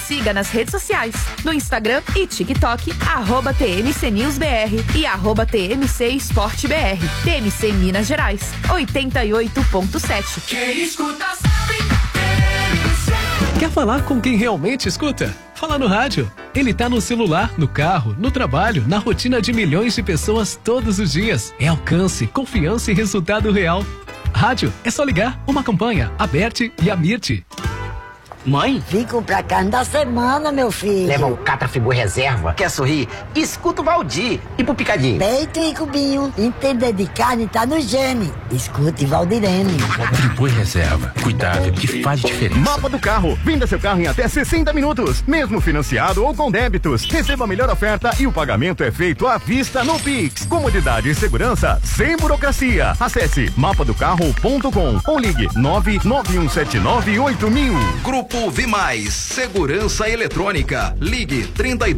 siga nas redes sociais, no Instagram e TikTok, @TMCNewsBR e @TMCEsporteBR. TMC Minas Gerais, 88.7. Quem escuta sabe. Quer falar com quem realmente escuta? Fala no rádio. Ele tá no celular, no carro, no trabalho, na rotina de milhões de pessoas todos os dias. É alcance, confiança e resultado real. Rádio, é só ligar. Uma campanha, Aberte e Amirte. Mãe? Vim comprar carne da semana, meu filho. Leva o Catrafigur Reserva. Quer sorrir? Escuta o Valdir. E pro Picadinho? Peito e cubinho. Entender de carne tá no gene. Escute Valdirene. Friboi Reserva. Cuidado que faz diferença. Mapa do Carro. Venda seu carro em até 60 minutos. Mesmo financiado ou com débitos. Receba a melhor oferta e o pagamento é feito à vista no Pix. Comodidade e segurança sem burocracia. Acesse mapadocarro.com ou ligue 991798000. Grupo Vimais, Segurança Eletrônica. Ligue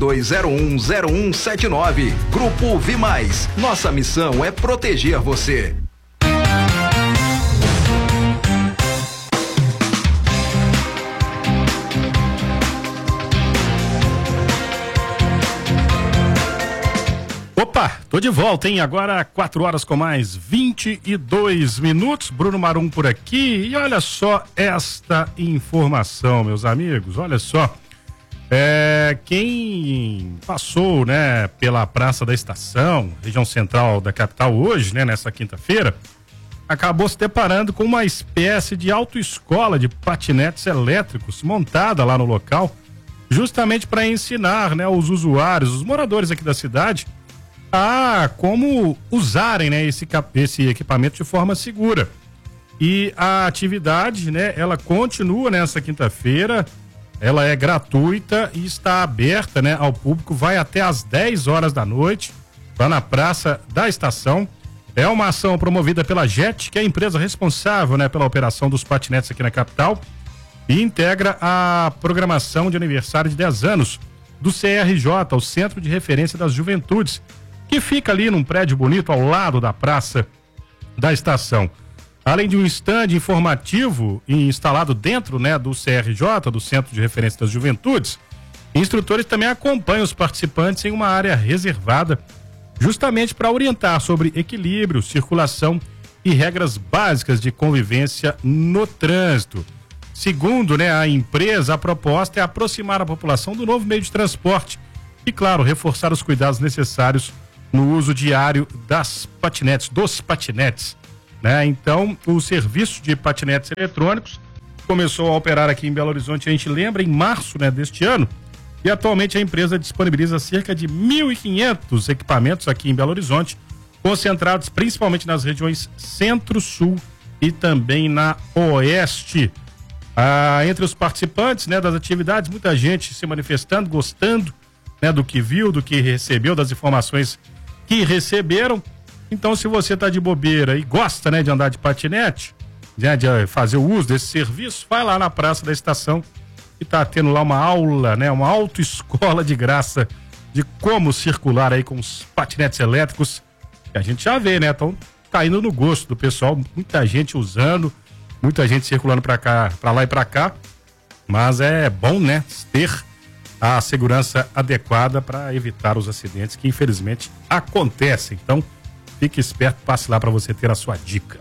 32010179. Grupo Vimais. Nossa missão é proteger você. Opa, tô de volta, hein? Agora 4 horas com mais 22 minutos. Bruno Marum por aqui. E olha só esta informação, meus amigos. Olha só. Quem passou, né, pela Praça da Estação, região central da capital hoje, né, nessa quinta-feira, acabou se deparando com uma espécie de autoescola de patinetes elétricos montada lá no local, justamente para ensinar, né, os usuários, os moradores aqui da cidade, a como usarem, né, esse equipamento de forma segura. E a atividade, né, ela continua nessa quinta-feira, ela é gratuita e está aberta, né, ao público, vai até às 10 horas da noite, lá na Praça da Estação. É uma ação promovida pela JET, que é a empresa responsável, né, pela operação dos patinetes aqui na capital, e integra a programação de aniversário de 10 anos do CRJ, o Centro de Referência das Juventudes, que fica ali num prédio bonito ao lado da Praça da Estação. Além de um stand informativo instalado dentro, né, do CRJ, do Centro de Referência das Juventudes, instrutores também acompanham os participantes em uma área reservada, justamente para orientar sobre equilíbrio, circulação e regras básicas de convivência no trânsito. Segundo, né, a empresa, a proposta é aproximar a população do novo meio de transporte e, claro, reforçar os cuidados necessários no uso diário dos patinetes, né? Então, o serviço de patinetes eletrônicos começou a operar aqui em Belo Horizonte, a gente lembra, em março, né, deste ano, e atualmente a empresa disponibiliza cerca de 1.500 equipamentos aqui em Belo Horizonte, concentrados principalmente nas regiões Centro-Sul e também na Oeste. Entre os participantes, né, das atividades, muita gente se manifestando, gostando, né, do que viu, do que recebeu, das informações que receberam. Então, se você tá de bobeira e gosta, né, de andar de patinete, né, de fazer o uso desse serviço, vai lá na Praça da Estação e tá tendo lá uma aula, né, uma autoescola de graça de como circular aí com os patinetes elétricos, que a gente já vê, né, estão caindo no gosto do pessoal, muita gente usando, muita gente circulando para cá, para lá e para cá, mas é bom, né, ter a segurança adequada para evitar os acidentes que infelizmente acontecem. Então, fique esperto, passe lá para você ter a sua dica.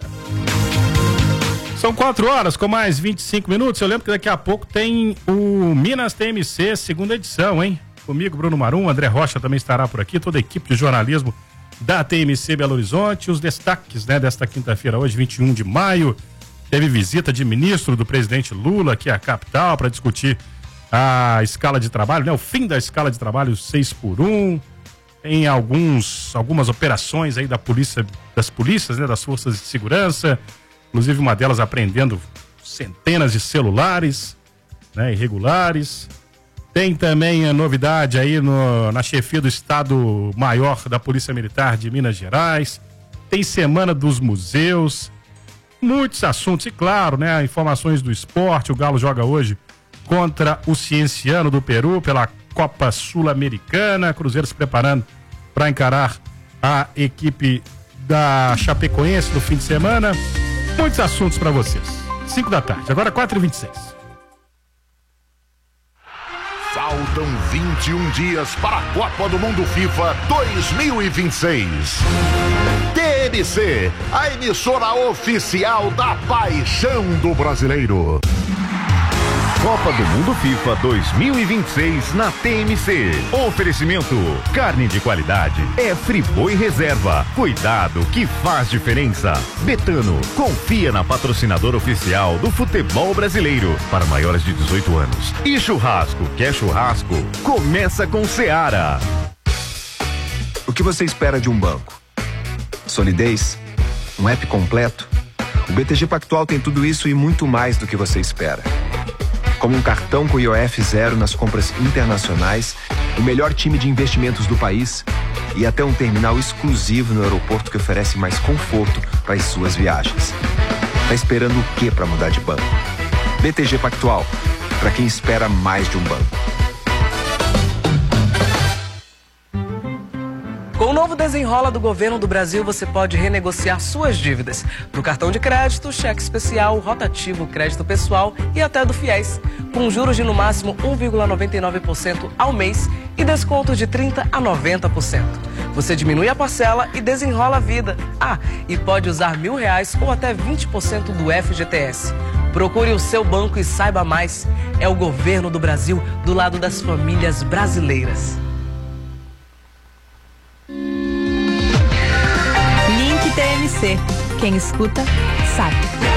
São 4 horas com mais 25 minutos. Eu lembro que daqui a pouco tem o Minas TMC, segunda edição, hein? Comigo, Bruno Marum, André Rocha também estará por aqui, toda a equipe de jornalismo da TMC Belo Horizonte. Os destaques, né, desta quinta-feira, hoje, 21 de maio, teve visita de ministro do presidente Lula aqui à capital para discutir a escala de trabalho, né? O fim da escala de trabalho 6x1, em algumas operações aí das polícias, né? Das forças de segurança, inclusive uma delas apreendendo centenas de celulares, né? Irregulares. Tem também a novidade aí na chefia do Estado-Maior da Polícia Militar de Minas Gerais. Tem Semana dos Museus, muitos assuntos e, claro, né? Informações do esporte. O Galo joga hoje contra o Cienciano do Peru pela Copa Sul-Americana. Cruzeiro se preparando para encarar a equipe da Chapecoense no fim de semana. Muitos assuntos para vocês. 5 da tarde, agora 4h26. Faltam 21 dias para a Copa do Mundo FIFA 2026. TMC, a emissora oficial da paixão do brasileiro. Copa do Mundo FIFA 2026 na TMC. Oferecimento: carne de qualidade é Friboi Reserva. Cuidado que faz diferença. Betano, confia na patrocinadora oficial do futebol brasileiro para maiores de 18 anos. E churrasco, quer churrasco? Começa com Seara. O que você espera de um banco? Solidez? Um app completo? O BTG Pactual tem tudo isso e muito mais do que você espera. Como um cartão com IOF zero nas compras internacionais, o melhor time de investimentos do país e até um terminal exclusivo no aeroporto que oferece mais conforto para as suas viagens. Tá esperando o quê para mudar de banco? BTG Pactual, para quem espera mais de um banco. Com o novo Desenrola do Governo do Brasil, você pode renegociar suas dívidas do cartão de crédito, cheque especial, rotativo, crédito pessoal e até do FIES, com juros de no máximo 1,99% ao mês e desconto de 30% a 90%. Você diminui a parcela e desenrola a vida. E pode usar R$1.000 ou até 20% do FGTS. Procure o seu banco e saiba mais. É o Governo do Brasil do lado das famílias brasileiras. TMC. Quem escuta, sabe.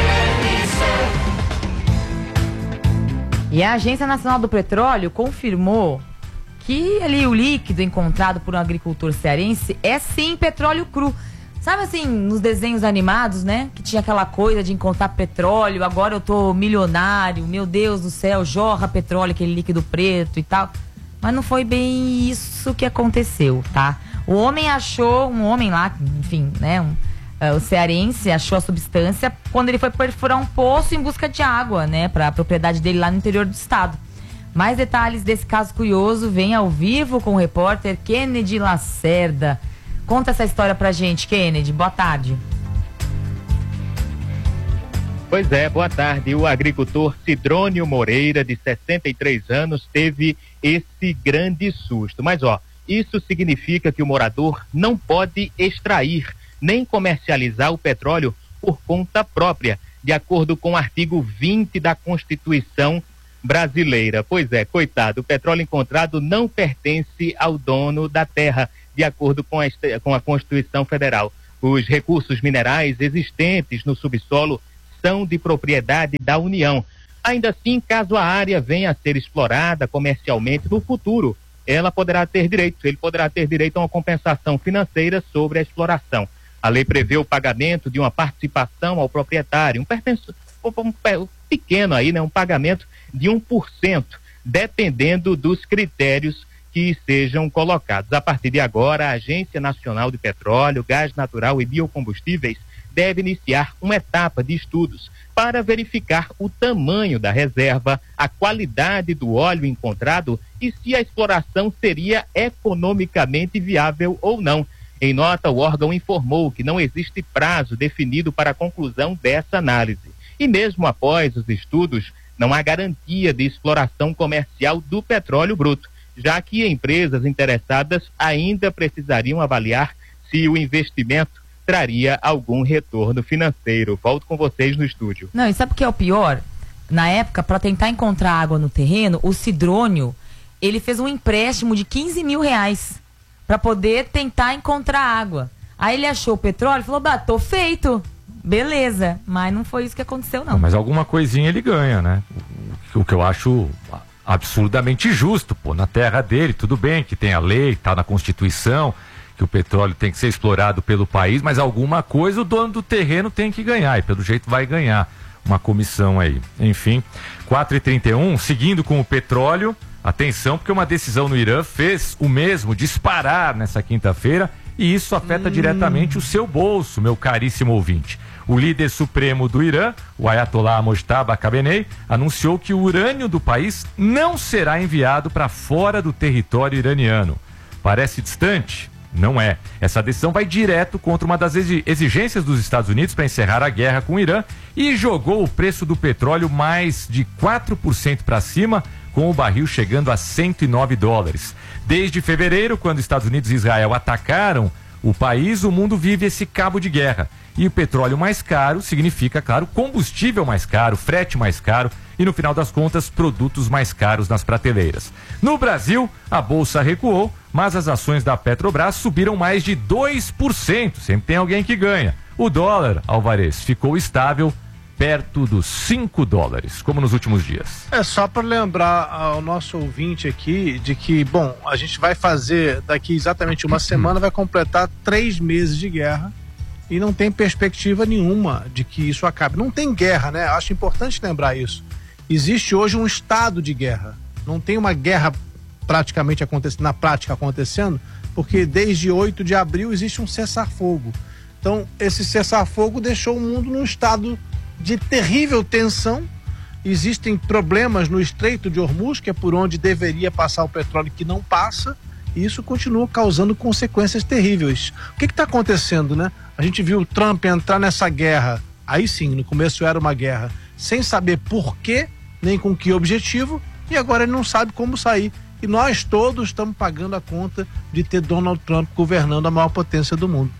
E a Agência Nacional do Petróleo confirmou que ali o líquido encontrado por um agricultor cearense é sim petróleo cru. Sabe assim, nos desenhos animados, né? Que tinha aquela coisa de encontrar petróleo, agora eu tô milionário, meu Deus do céu, jorra petróleo, aquele líquido preto e tal. Mas não foi bem isso que aconteceu, tá? O homem achou, um homem lá, enfim, né? O cearense achou a substância quando ele foi perfurar um poço em busca de água, né? Para a propriedade dele lá no interior do estado. Mais detalhes desse caso curioso vem ao vivo com o repórter Kennedy Lacerda. Conta essa história pra gente, Kennedy. Boa tarde. Pois é, boa tarde. O agricultor Sidrônio Moreira, de 63 anos, teve esse grande susto. Mas, isso significa que o morador não pode extrair nem comercializar o petróleo por conta própria, de acordo com o artigo 20 da Constituição brasileira. Pois é, coitado, o petróleo encontrado não pertence ao dono da terra, de acordo com a Constituição Federal. Os recursos minerais existentes no subsolo são de propriedade da União. Ainda assim, caso a área venha a ser explorada comercialmente no futuro, ele poderá ter direito a uma compensação financeira sobre a exploração. A lei prevê o pagamento de uma participação ao proprietário, um pequeno aí, né, um pagamento de 1%, dependendo dos critérios que sejam colocados. A partir de agora, a Agência Nacional de Petróleo, Gás Natural e Biocombustíveis deve iniciar uma etapa de estudos para verificar o tamanho da reserva, a qualidade do óleo encontrado e se a exploração seria economicamente viável ou não. Em nota, o órgão informou que não existe prazo definido para a conclusão dessa análise. E mesmo após os estudos, não há garantia de exploração comercial do petróleo bruto, já que empresas interessadas ainda precisariam avaliar se o investimento traria algum retorno financeiro. Volto com vocês no estúdio. Não, e sabe o que é o pior? Na época, para tentar encontrar água no terreno, o Sidrônio, ele fez um empréstimo de R$15 mil para poder tentar encontrar água. Aí ele achou o petróleo e falou, tô feito. Beleza, mas não foi isso que aconteceu, não. Mas alguma coisinha ele ganha, né? O que eu acho absurdamente justo, na terra dele, tudo bem que tem a lei, tá na Constituição, que o petróleo tem que ser explorado pelo país, mas alguma coisa o dono do terreno tem que ganhar, e pelo jeito vai ganhar uma comissão aí. Enfim, 4h31, seguindo com o petróleo, atenção, porque uma decisão no Irã fez o mesmo disparar nessa quinta-feira, e isso afeta diretamente o seu bolso, meu caríssimo ouvinte. O líder supremo do Irã, o Ayatollah Mojtaba Khamenei, anunciou que o urânio do país não será enviado para fora do território iraniano. Parece distante? Não é. Essa decisão vai direto contra uma das exigências dos Estados Unidos para encerrar a guerra com o Irã e jogou o preço do petróleo mais de 4% para cima, com o barril chegando a $109. Desde fevereiro, quando Estados Unidos e Israel atacaram o país, o mundo vive esse cabo de guerra. E o petróleo mais caro significa, claro, combustível mais caro, frete mais caro e, no final das contas, produtos mais caros nas prateleiras. No Brasil, a bolsa recuou, mas as ações da Petrobras subiram mais de 2%. Sempre tem alguém que ganha. O dólar, Alvarez, ficou estável perto dos $5, como nos últimos dias. É só para lembrar ao nosso ouvinte aqui de que, bom, a gente vai fazer daqui exatamente uma semana, vai completar 3 meses de guerra e não tem perspectiva nenhuma de que isso acabe. Não tem guerra, né? Acho importante lembrar isso. Existe hoje um estado de guerra. Não tem uma guerra praticamente acontecendo, na prática acontecendo, porque desde 8 de abril existe um cessar-fogo. Então, esse cessar-fogo deixou o mundo num estado de terrível tensão. Existem problemas no Estreito de Hormuz, que é por onde deveria passar o petróleo, que não passa, e isso continua causando consequências terríveis. O que está acontecendo, né? A gente viu o Trump entrar nessa guerra, aí sim, no começo era uma guerra, sem saber por quê, nem com que objetivo, e agora ele não sabe como sair. E nós todos estamos pagando a conta de ter Donald Trump governando a maior potência do mundo.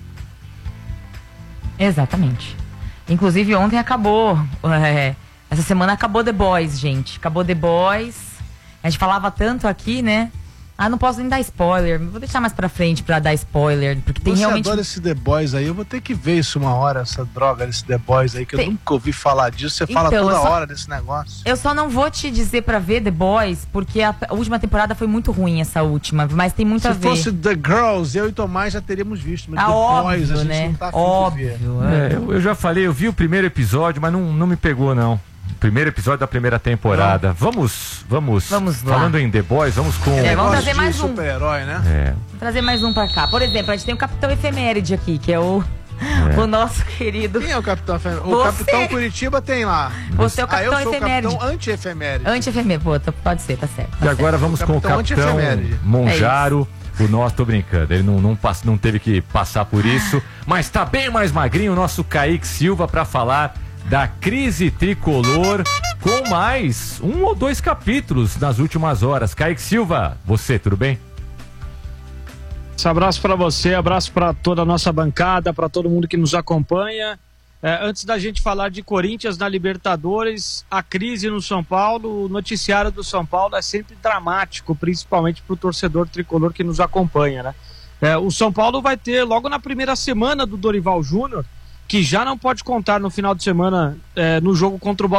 Exatamente. Inclusive ontem acabou, essa semana acabou The Boys, gente. Acabou The Boys. A gente falava tanto aqui, né? Ah, não posso nem dar spoiler. Vou deixar mais pra frente pra dar spoiler, porque tem realmente... Você adora esse The Boys aí? Eu vou ter que ver isso uma hora, essa droga desse The Boys aí, que eu nunca ouvi falar disso. Você fala toda hora desse negócio. Eu só não vou te dizer pra ver The Boys, porque a última temporada foi muito ruim, essa última, mas tem muito a ver. Se fosse The Girls, eu e Tomás já teríamos visto, mas The Boys a gente não tá afim de ver. Eu já falei, eu vi o primeiro episódio, mas não me pegou, não. Primeiro episódio da primeira temporada. Vamos falando em The Boys, vamos com... vamos trazer mais um. Super-herói, né? Vamos trazer mais um pra cá. Por exemplo, a gente tem o Capitão Efeméride aqui, que é o nosso querido... Quem é o Capitão Efeméride? O Capitão Curitiba tem lá. Você é o Capitão Efeméride. Eu sou o Capitão Anti-Efeméride. Anti-Efeméride, pode ser, tá certo. E agora vamos com o Capitão Monjaro. O nosso, tô brincando, ele não teve que passar por isso, mas tá bem mais magrinho o nosso Kaique Silva pra falar da crise tricolor, com mais 1 ou 2 capítulos nas últimas horas. Kaique Silva, você, tudo bem? Esse abraço para você, abraço para toda a nossa bancada, para todo mundo que nos acompanha. Antes da gente falar de Corinthians na Libertadores, a crise no São Paulo, o noticiário do São Paulo é sempre dramático, principalmente para o torcedor tricolor que nos acompanha, né? O São Paulo vai ter, logo na primeira semana do Dorival Júnior, que já não pode contar no final de semana no jogo contra o Botafogo.